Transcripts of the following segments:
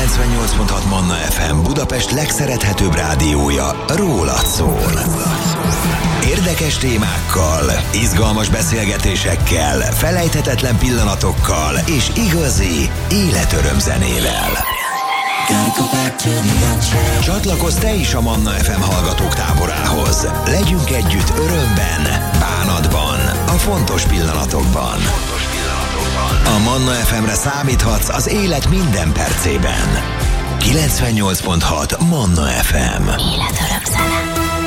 98.6 Manna FM Budapest legszerethetőbb rádiója rólad szól. Érdekes témákkal, izgalmas beszélgetésekkel, felejthetetlen pillanatokkal és igazi életörömzenével. Csatlakozz te is a Manna FM hallgatók táborához. Legyünk együtt örömben, bánatban, a fontos pillanatokban. A Manna FM-re számíthatsz az élet minden percében. 98.6 Manna FM. Életörömzene.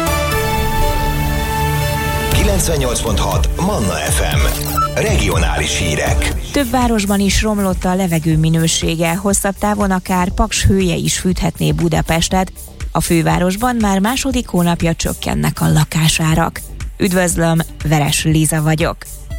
98.6 Manna FM. Regionális hírek. Több városban is romlott a levegő minősége, hosszabb távon akár Paks hője is fűthetné Budapestet. A fővárosban már második hónapja csökkennek a lakásárak. Üdvözlöm, Veres Liza vagyok.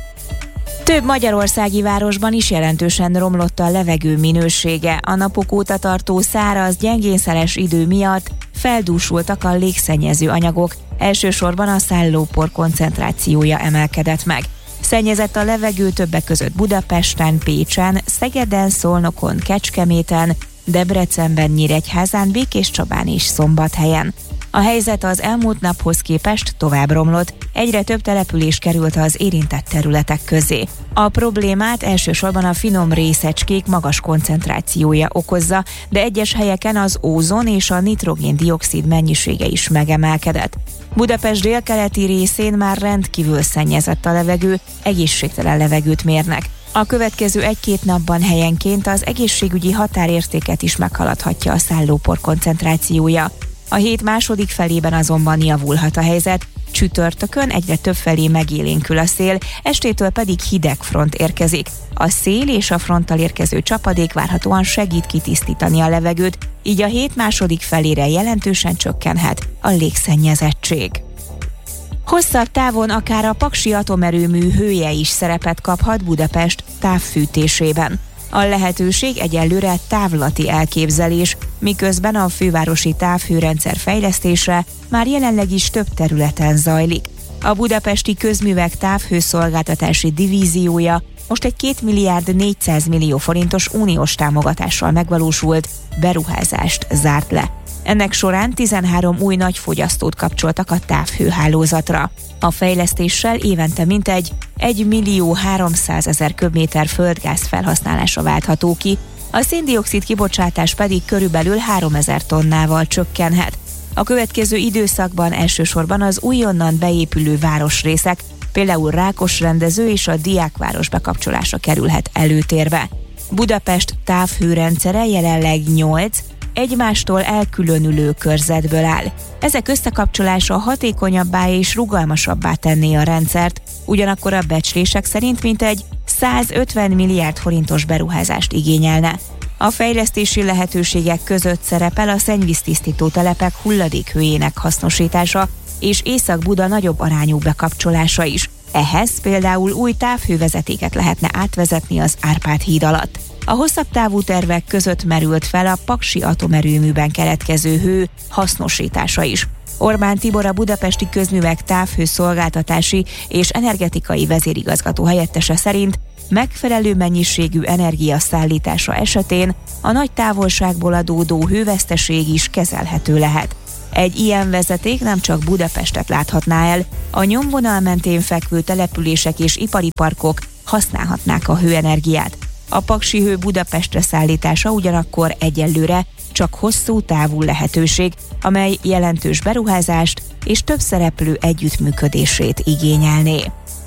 Több magyarországi városban is jelentősen romlott a levegő minősége. A napok óta tartó száraz, gyengénszeles idő miatt feldúsultak a légszennyező anyagok, elsősorban a szállópor koncentrációja emelkedett meg. Szennyezett a levegő többek között Budapesten, Pécsen, Szegeden, Szolnokon, Kecskeméten, Debrecenben, Nyíregyházán, Békéscsabán és Szombathelyen. A helyzet az elmúlt naphoz képest tovább romlott, egyre több település került az érintett területek közé. A problémát elsősorban a finom részecskék magas koncentrációja okozza, de egyes helyeken az ózon és a nitrogén-dioxid mennyisége is megemelkedett. Budapest délkeleti részén már rendkívül szennyezett a levegő, egészségtelen levegőt mérnek. A következő 1-2 napban helyenként az egészségügyi határértéket is meghaladhatja a szállópor koncentrációja. A hét második felében azonban javulhat a helyzet, csütörtökön egyre több felé megélénkül a szél, estétől pedig hideg front érkezik. A szél és a fronttal érkező csapadék várhatóan segít kitisztítani a levegőt, így a hét második felére jelentősen csökkenhet a légszennyezettség. Hosszabb távon akár a paksi atomerőmű hője is szerepet kaphat Budapest távfűtésében. A lehetőség egyelőre távlati elképzelés, miközben a fővárosi távhőrendszer fejlesztése már jelenleg is több területen zajlik. A Budapesti Közművek távhőszolgáltatási divíziója most egy 2 milliárd 400 millió forintos uniós támogatással megvalósult beruházást zárt le. Ennek során 13 új nagyfogyasztót kapcsoltak a távhőhálózatra. A fejlesztéssel évente mintegy 1.300.000 köbméter földgáz felhasználása váltható ki, a széndioxid kibocsátás pedig körülbelül 3000 tonnával csökkenhet. A következő időszakban elsősorban az újonnan beépülő városrészek, például Rákosrendező és a Diákváros bekapcsolása kerülhet előtérbe. Budapest távhőrendszere jelenleg 8 egymástól elkülönülő körzetből áll. Ezek összekapcsolása hatékonyabbá és rugalmasabbá tenné a rendszert, ugyanakkor a becslések szerint mintegy 150 milliárd forintos beruházást igényelne. A fejlesztési lehetőségek között szerepel a szennyvíztisztító telepek hulladékhőjének hasznosítása és Észak-Buda nagyobb arányú bekapcsolása is. Ehhez például új távhővezetéket lehetne átvezetni az Árpád híd alatt. A hosszabb távú tervek között merült fel a paksi atomerőműben keletkező hő hasznosítása is. Orbán Tibor, a Budapesti Közművek távhőszolgáltatási és energetikai vezérigazgató helyettese szerint megfelelő mennyiségű energia szállítása esetén a nagy távolságból adódó hőveszteség is kezelhető lehet. Egy ilyen vezeték nem csak Budapestet láthatná el, a nyomvonal mentén fekvő települések és ipari parkok használhatnák a hőenergiát. A paksi hő Budapestre szállítása ugyanakkor egyelőre csak hosszú távú lehetőség, amely jelentős beruházást és több szereplő együttműködését igényelné.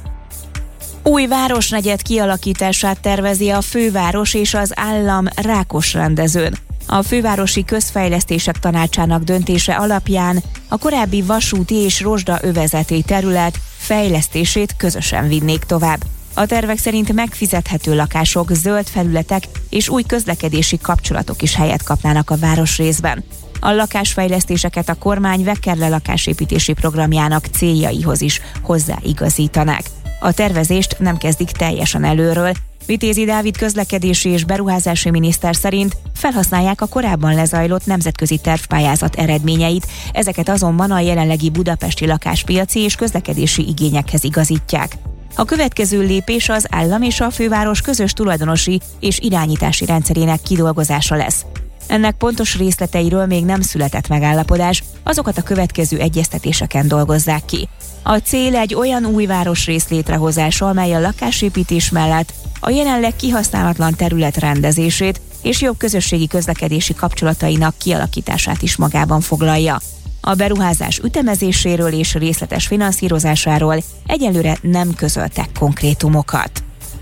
Új városnegyed kialakítását tervezi a főváros és az állam Rákosrendezőn. A Fővárosi Közfejlesztések Tanácsának döntése alapján a korábbi vasúti és rozsda övezeti terület fejlesztését közösen vinnék tovább. A tervek szerint megfizethető lakások, zöld felületek és új közlekedési kapcsolatok is helyet kapnának a városrészben. A lakásfejlesztéseket a kormány Vekkerle lakásépítési programjának céljaihoz is hozzáigazítanák. A tervezést nem kezdik teljesen előről. Vitézi Dávid közlekedési és beruházási miniszter szerint felhasználják a korábban lezajlott nemzetközi tervpályázat eredményeit, ezeket azonban a jelenlegi budapesti lakáspiaci és közlekedési igényekhez igazítják. A következő lépés az állam és a főváros közös tulajdonosi és irányítási rendszerének kidolgozása lesz. Ennek pontos részleteiről még nem született megállapodás, azokat a következő egyeztetéseken dolgozzák ki. A cél egy olyan új városrész létrehozása, amely a lakásépítés mellett a jelenleg kihasználatlan terület rendezését és jobb közösségi közlekedési kapcsolatainak kialakítását is magában foglalja. A beruházás ütemezéséről és részletes finanszírozásáról egyelőre nem közöltek konkrétumokat.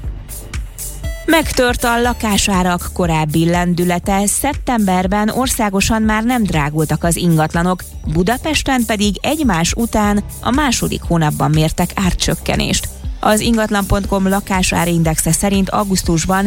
Megtört a lakásárak korábbi lendülete, szeptemberben országosan már nem drágultak az ingatlanok, Budapesten pedig egymás után a második hónapban mértek árcsökkenést. Az ingatlan.com lakásárindexe szerint augusztusban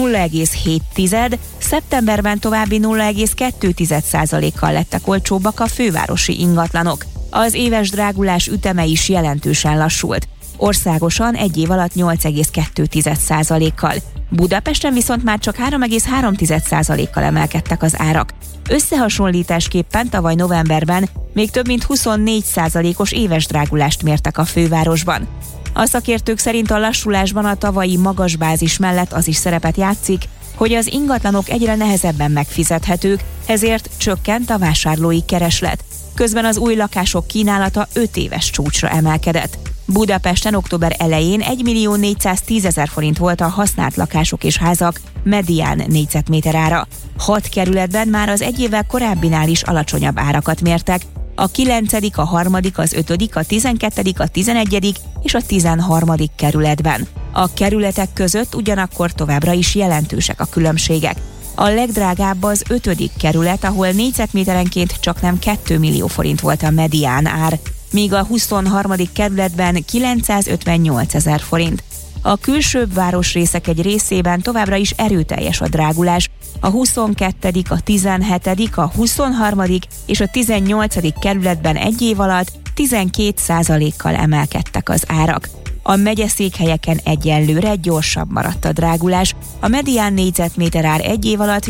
0,7, szeptemberben további 0,2%-kal lettek olcsóbbak a fővárosi ingatlanok. Az éves drágulás üteme is jelentősen lassult. Országosan egy év alatt 8,2%-kal. Budapesten viszont már csak 3,3%-kal emelkedtek az árak. Összehasonlításképpen tavaly novemberben még több mint 24%-os éves drágulást mértek a fővárosban. A szakértők szerint a lassulásban a tavalyi magas bázis mellett az is szerepet játszik, hogy az ingatlanok egyre nehezebben megfizethetők, ezért csökkent a vásárlói kereslet. Közben az új lakások kínálata 5 éves csúcsra emelkedett. Budapesten október elején 1.410.000 forint volt a használt lakások és házak medián négyzetméter ára. 6 kerületben már az egy évvel korábbinál is alacsonyabb árakat mértek. A 9., a 3., az 5., a 12., a 11. és a 13. kerületben. A kerületek között ugyanakkor továbbra is jelentősek a különbségek. A legdrágább az 5. kerület, ahol négyzetméterenként csaknem 2 millió forint volt a medián ár, míg a 23. kerületben 958.000 forint. A külsőbb városrészek egy részében továbbra is erőteljes a drágulás. A 22., a 17., a 23. és a 18. kerületben egy év alatt 12%-kal emelkedtek az árak. A megyeszékhelyeken egyelőre gyorsabb maradt a drágulás. A medián négyzetméter ár egy év alatt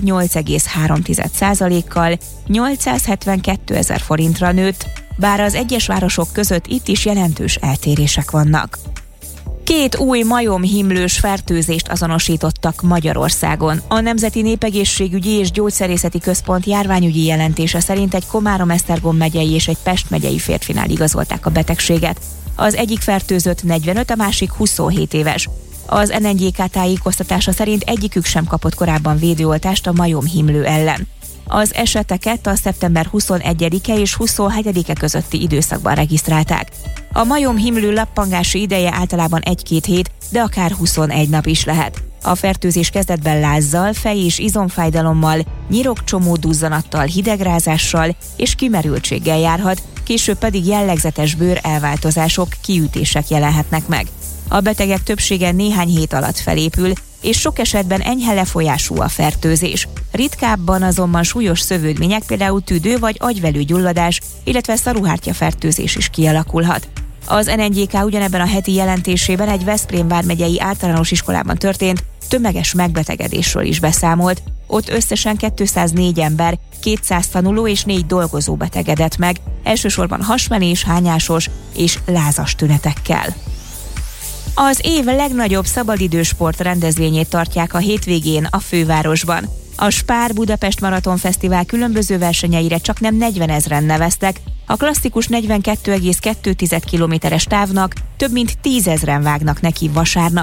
8,3%-kal 872.000 forintra nőtt, bár az egyes városok között itt is jelentős eltérések vannak. 2 új majomhimlős fertőzést azonosítottak Magyarországon. A Nemzeti Népegészségügyi és Gyógyszerészeti Központ járványügyi jelentése szerint egy Komárom-Esztergom megyei és egy Pest megyei férfinál igazolták a betegséget. Az egyik fertőzött 45, a másik 27 éves. Az NNGK tájékoztatása szerint egyikük sem kapott korábban védőoltást a majomhimlő ellen. Az eseteket a szeptember 21-e és 27-e közötti időszakban regisztrálták. A majomhimlő lappangási ideje általában 1-2 hét, de akár 21 nap is lehet. A fertőzés kezdetben lázzal, fej- és izomfájdalommal, nyirokcsomó duzzanattal, hidegrázással és kimerültséggel járhat, később pedig jellegzetes bőr elváltozások, kiütések jelenhetnek meg. A betegek többsége néhány hét alatt felépül, és sok esetben enyhe lefolyású a fertőzés. Ritkábban azonban súlyos szövődmények, például tüdő vagy agyvelő gyulladás, illetve szaruhártya fertőzés is kialakulhat. Az NNGK ugyanebben a heti jelentésében egy Veszprém vármegyei általános iskolában történt tömeges megbetegedésről is beszámolt. Ott összesen 204 ember, 200 tanuló és 4 dolgozó betegedett meg, elsősorban hasmenés, hányásos és lázas tünetekkel. Az év legnagyobb szabadidősport rendezvényét tartják a hétvégén a fővárosban. A Spár Budapest Maraton Fesztivál különböző versenyeire csaknem 40 000-en neveztek, a klasszikus 42,2 kilométeres távnak több mint 10 000-en vágnak neki vasárnap.